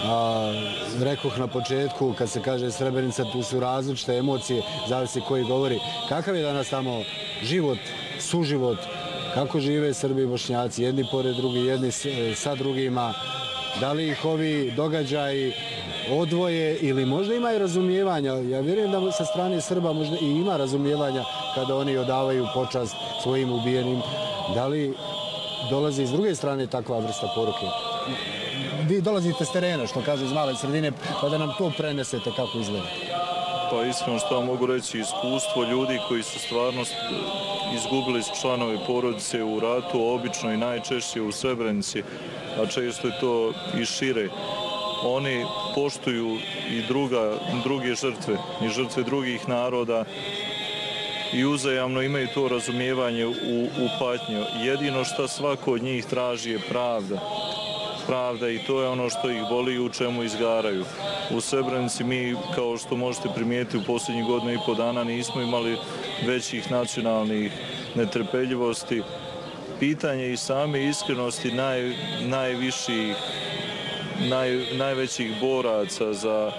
Rekoh na početku, kad se kaže Srebrenica, tu su različite emocije, zavisi koji govori. Kakav je danas tamo život, suživot, kako žive Srbi i Bošnjaci, jedni pored drugi, jedni sa drugima, da li ih ovi događaji odvoje ili možda ima i razumijevanja. Ja vjerujem da sa strane Srba možda i ima razumijevanja kada oni odavaju počast svojim ubijenim. Da li dolazi s druge strane takva vrsta poruke? Vi dolazite s terena, što kaže, iz male sredine, pa da nam to prenesete kako izgleda. Pa iskreno što vam mogu reći, iskustvo ljudi koji su stvarno izgubili članove porodice u ratu, obično i najčešće u Srebrenici, a često je to i šire. Oni poštuju i druge žrtve, i žrtve drugih naroda, i uzajamno imaju to razumijevanje u patnju. Jedino što svako od njih traži je pravda. Pravda, i to je ono što ih boli i u čemu izgaraju. U Srebrenici mi, kao što možete primijetiti, u posljednjih godinu i po dana nismo imali većih nacionalnih netrpeljivosti. Pitanje i same iskrenosti najvećih boraca za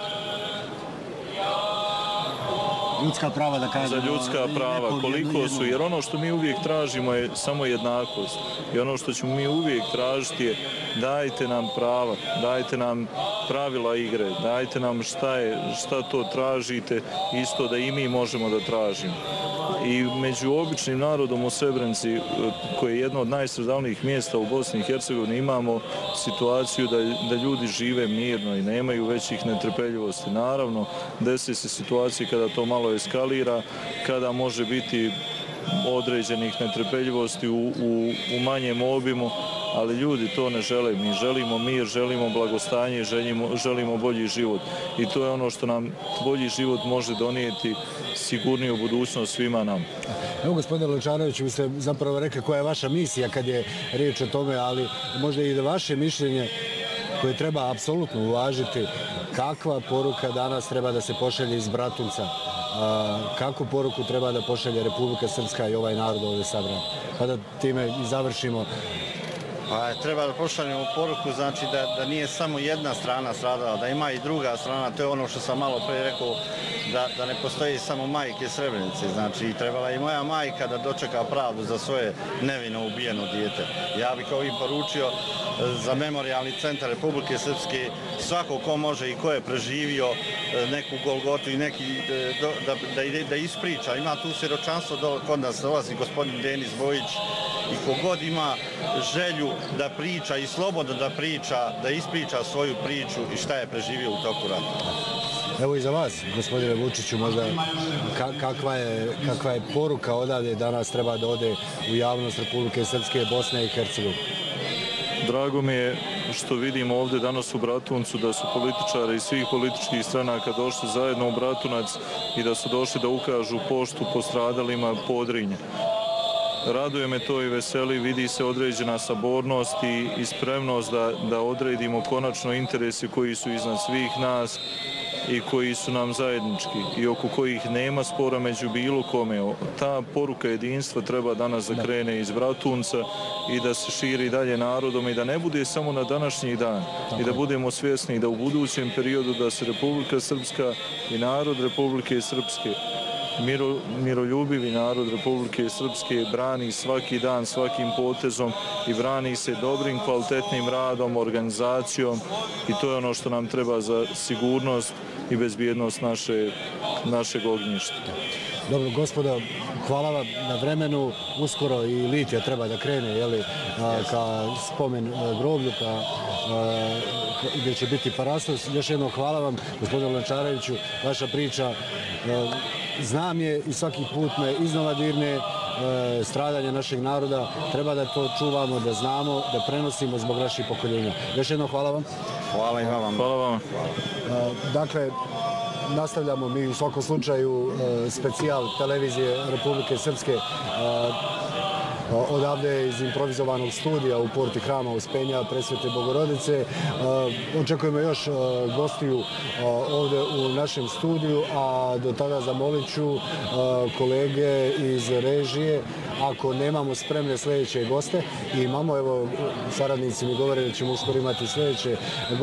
ljudska prava, da kažemo. Za ljudska prava, koliko su, jer ono što mi uvijek tražimo je samo jednakost. I ono što ćemo mi uvijek tražiti je dajte nam prava, dajte nam pravila igre, dajte nam šta to tražite, isto da i mi možemo da tražimo. I među običnim narodom u Srebrenici, koje je jedno od najstradalnijih mjesta u Bosni i Hercegovini, imamo situaciju da ljudi žive mirno i nemaju većih netrpeljivosti. Naravno, desi se situacije kada to malo eskalira, kada može biti određenih netrpeljivosti u manjem obimu, ali ljudi to ne žele. Mi želimo mir, želimo blagostanje, želimo bolji život. I to je ono što nam bolji život može donijeti sigurniju budućnost svima nam. Evo, gospodine Lončarević, vi ste zapravo rekli koja je vaša misija kad je riječ o tome, ali možda i da vaše mišljenje koje treba apsolutno uvažiti, kakva poruka danas treba da se pošalje iz Bratunca, kakvu poruku treba da pošalje Republika Srpska i ovaj narod ovdje sabran. Pa da time i završimo. Pa treba da pošaljemo poruku, znači da nije samo jedna strana stradala, da ima i druga strana. To je ono što sam malo prije rekao, da ne postoji samo majke Srebrenice. Znači, trebala i moja majka da dočeka pravdu za svoje nevino ubijeno dijete. Ja bih kao i poručio za Memorijalni centar Republike Srpske svako ko može i ko je preživio neku golgotu i neki da ispriča. Ima tu svjedočanstvo, kod nas dolazi gospodin Denis Bojić, i kogod ima želju da priča i slobodno da priča, da ispriča svoju priču i šta je preživio u toku rata. Evo i za vas, gospodine Vučiću, možda kakva je poruka odavde danas treba da ode u javnost Republike Srpske, Bosne i Hercegovine? Drago mi je što vidimo ovdje danas u Bratuncu da su političari iz svih političkih stranaka došli zajedno u Bratunac i da su došli da ukažu poštu postradalima Podrinja. Raduje me to i veseli, vidi se određena sabornost i spremnost da odredimo konačno interese koji su iznad svih nas i koji su nam zajednički i oko kojih nema spora među bilo kome. Ta poruka jedinstva treba danas da krene iz Bratunca i da se širi dalje narodom i da ne bude samo na današnji dan i da budemo svjesni da u budućem periodu da se Republika Srpska i narod Republike Srpske, miroljubivi narod Republike Srpske brani svaki dan, svakim potezom i brani se dobrim, kvalitetnim radom, organizacijom i to je ono što nam treba za sigurnost i bezbjednost našeg ognjišta. Dobro, gospodo, hvala vam na vremenu. Uskoro i Litija treba da krene ka spomen groblju, gdje će biti parastos. Još jednom hvala vam, gospodine Lončareviću, vaša priča. Znam je i svaki put me iznova dirne stradanje našeg naroda. Treba da to čuvamo, da znamo, da prenosimo zbog naših pokoljenja. Još jednom hvala vam. Hvala i vam. Hvala vam. Dakle, nastavljamo mi u svakom slučaju specijal televizije Republike Srpske odavde iz improvizovanog studija u porti Hrama Uspenja Presvete Bogorodice. Očekujemo još gostiju ovdje u našem studiju, a do tada zamolit ću kolege iz režije, ako nemamo spremne sljedeće goste, imamo, evo, saradnici mi govore da ćemo uskoro imati sljedeće